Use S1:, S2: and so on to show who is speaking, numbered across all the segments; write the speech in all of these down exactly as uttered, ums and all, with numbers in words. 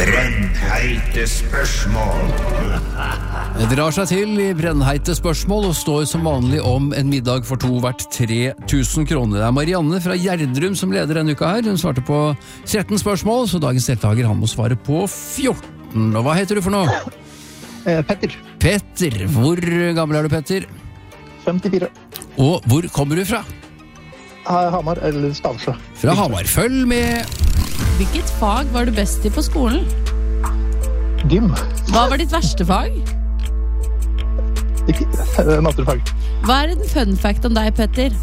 S1: Brennheite spørsmål.
S2: Det drar seg til i brennheite spørsmål og står som vanlig om en middag for to verdt tre tusen kroner. Det er Marianne fra Gjerdrum som leder denne uka her. Hun svarte på tretten spørsmål, så dagens deltaker han må svare på fjorten. Og hva heter du for noe?
S3: Eh, Petter.
S2: Petter. Hvor gammel er du, Petter?
S3: femtifire.
S2: Og hvor kommer du fra?
S3: Hamar eller Stavsjø.
S2: Fra Hamar. Følg med.
S4: Hvilket fag var du best i på skolen?
S3: Gym.
S4: Hva var ditt verste fag?
S3: Ikke naturfag.
S4: Hva er en fun fact om deg, Petter?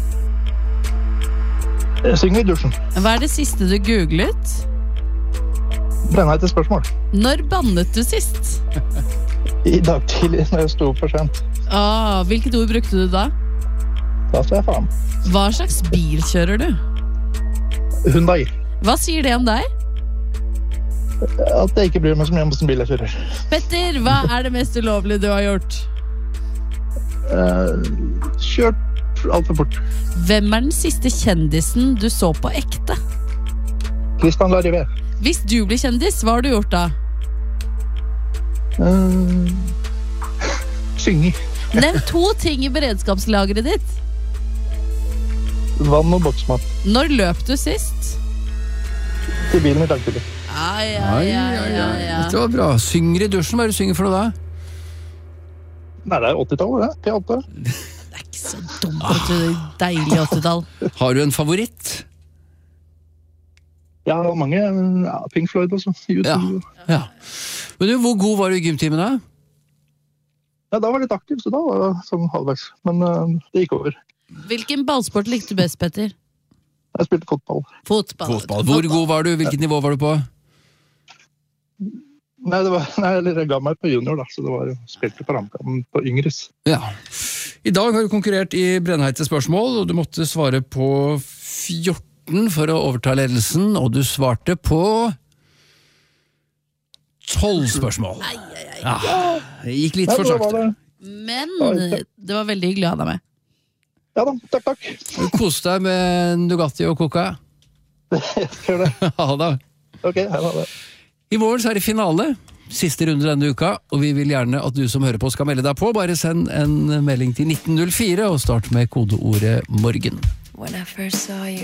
S3: Jeg synger i dusjen.
S4: Hva er det siste du googlet?
S3: Brennheite spørsmål.
S4: Når bannet du sist?
S3: I dag tidlig når jeg sto opp for sent.
S4: Ah, hvilket ord brukte du da?
S3: Da står jeg faen.
S4: Hva slags bil kjører du?
S3: Hyundai.
S4: Hva sier det om deg?
S3: At jeg ikke bryr meg så mye om hvordan bil jeg kjører.
S4: Petter, hva er det mest ulovlige du har gjort?
S3: Uh, kjørt alt for fort.
S4: Hvem er den siste kjendisen du så på ekte?
S3: Christian Larivé.
S4: Hvis du blir kjendis, hva har du gjort da?
S3: Uh, synge.
S4: Nevn to ting i beredskapslageret ditt.
S3: Vann og boksmat.
S4: Når løp du sist?
S3: Til bilen i dag tidlig.
S4: Ai, ai, ai, ai, ai.
S2: Dette var bra. Synger i dusjen. Hva er det du synger for noe da?
S3: Nei, det er åttitallet, det. P åtte.
S4: Det er ikke så dumt at du er deilig åttitall.
S2: Har du en favoritt?
S3: Ja, mange. Ja, Pink Floyd også.
S2: Ja, ja. Men du, hvor god var du i gymtimen da?
S3: Ja, da var jeg litt aktiv, så da var jeg sånn halvveis. Men uh, det gikk over.
S4: Hvilken ballsport likte du best, Petter?
S3: Jeg spilte fotball.
S4: Fotball.
S2: Fotball. Hvor god var du? Hvilket nivå var du på?
S3: Nei, det var, nei, jeg ga meg på junior da, så det var jo spilte på rampen på yngres.
S2: Ja. I dag har du konkurrert i brennheite spørsmål, og du måtte svare på fjorten for å overta ledelsen, og du svarte på tolv spørsmål.
S4: Ai, ai, ai.
S2: Ja, det gikk litt for
S3: Ja, da var
S2: sakte.
S3: det-
S4: Men det var veldig hyggelig å ha deg med.
S3: Ja da, takk, takk.
S2: Du koste deg med Nugatti og Coca.
S3: Jeg skal gjøre det.
S2: Ha det.
S3: Ok, her var det.
S2: I morgen så er det finale, siste runde denne uka, og vi vil gjerne at du som hører på skal melde deg på. Bare send en melding til nitten null fire og start med kodeordet morgen.
S5: When I first saw you